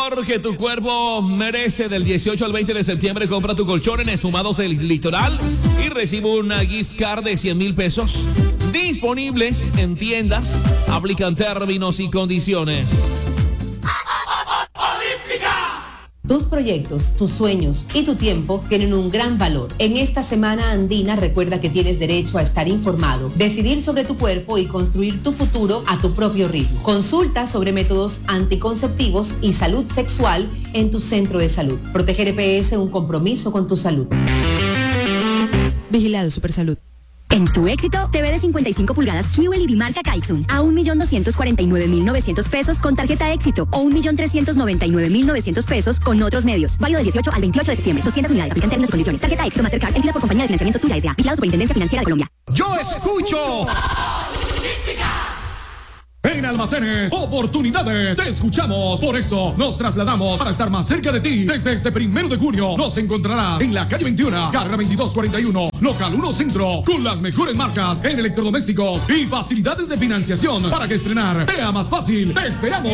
mejor que tu cuerpo merece. Del 18 al 20 de septiembre compra tu colchón en Espumados del Litoral y recibe una gift card de 100,000 pesos. Disponibles en tiendas. Aplican términos y condiciones. Tus proyectos, tus sueños y tu tiempo tienen un gran valor. En esta Semana Andina recuerda que tienes derecho a estar informado, decidir sobre tu cuerpo y construir tu futuro a tu propio ritmo. Consulta sobre métodos anticonceptivos y salud sexual en tu centro de salud. Proteger EPS, un compromiso con tu salud. Vigilado Supersalud. En tu éxito, TV de 55 pulgadas QLED marca Kaixun a 1.249.900 pesos con tarjeta éxito o 1.399.900 pesos con otros medios. Válido del 18 al 28 de septiembre. 200 unidades. Aplican términos y condiciones. Tarjeta éxito Mastercard emitida por compañía de financiamiento Tuya S.A. Vigilado Superintendencia Financiera de Colombia. Yo escucho. En Almacenes, oportunidades, te escuchamos. Por eso nos trasladamos para estar más cerca de ti. Desde este 1 de junio nos encontrarás en la calle 21, carrera 2241, local 1 Centro, con las mejores marcas en electrodomésticos y facilidades de financiación para que estrenar sea más fácil. Te esperamos.